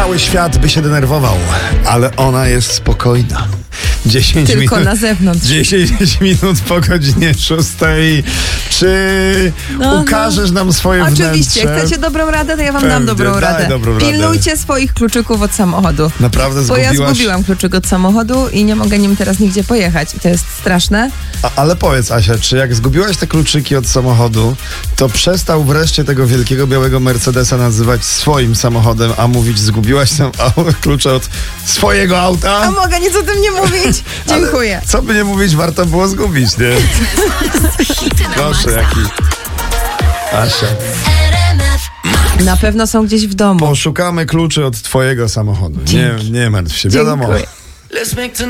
Cały świat by się denerwował, ale ona jest spokojna. 10 Tylko minut, na zewnątrz. 10 minut po godzinie 6. Czy ukażesz nam swoje Oczywiście, wnętrze? chcecie dobrą radę, to ja wam Pewnie, dam dobrą daj radę. dobrą radę. Pilnujcie swoich kluczyków od samochodu. Naprawdę Bo zgubiłaś? ja zgubiłam kluczyk od samochodu i nie mogę nim teraz nigdzie pojechać. I to jest straszne. Ale powiedz, Asia, czy jak zgubiłaś te kluczyki od samochodu, to przestał wreszcie tego wielkiego białego Mercedesa nazywać swoim samochodem, a mówić zgubiłaś tam klucze od swojego auta? A mogę nic o tym nie mówić? Dziękuję. Ale co by nie mówić, warto było zgubić, nie? Proszę, jaki... Asia. Na pewno są gdzieś w domu. Poszukamy kluczy od twojego samochodu. Nie martw się, wiadomo. Dziękuję.